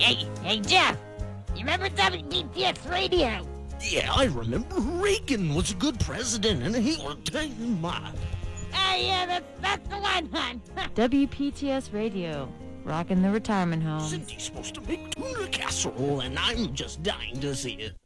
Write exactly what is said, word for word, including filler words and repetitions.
Hey, hey, Jeff. You remember W P T S Radio? Yeah, I remember Reagan was a good president, and he was my. Ah, yeah, that's, that's the one, hon. W P T S Radio, rocking the retirement home. Cindy's supposed to make tuna casserole, and I'm just dying to see it.